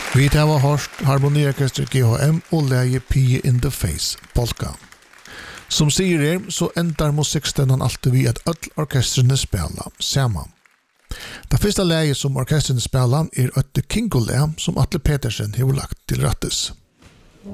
Vi har hørt Harmoniorkester GHM og leie Pie in the Face, polka. Som sier så endar musikkstønnen alltid vi at alle orkestrene spiller sammen. Det første leie som orkestrene spiller et Kingo-leie som Atle Petersen har lagt til rettes.